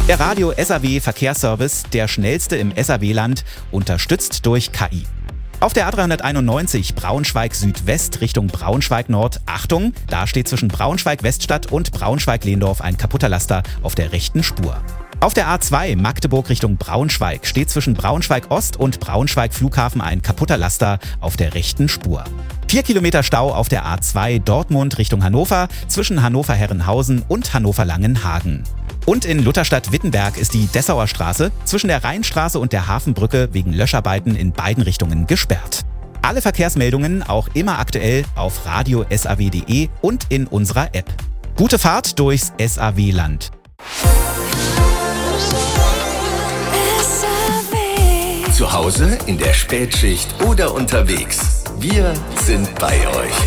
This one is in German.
Der Radio SAW Verkehrsservice, der schnellste im SAW-Land, unterstützt durch KI. Auf der A391 Braunschweig Südwest Richtung Braunschweig Nord, Achtung, da steht zwischen Braunschweig Weststadt und Braunschweig Lehndorf ein kaputter Laster auf der rechten Spur. Auf der A2 Magdeburg Richtung Braunschweig steht zwischen Braunschweig Ost und Braunschweig Flughafen ein kaputter Laster auf der rechten Spur. 4 Kilometer Stau auf der A2 Dortmund Richtung Hannover zwischen Hannover-Herrenhausen und Hannover-Langenhagen. Und in Lutherstadt-Wittenberg ist die Dessauer Straße zwischen der Rheinstraße und der Hafenbrücke wegen Löscharbeiten in beiden Richtungen gesperrt. Alle Verkehrsmeldungen auch immer aktuell auf radio-saw.de und in unserer App. Gute Fahrt durchs SAW-Land. Zu Hause, in der Spätschicht oder unterwegs. Wir sind bei euch.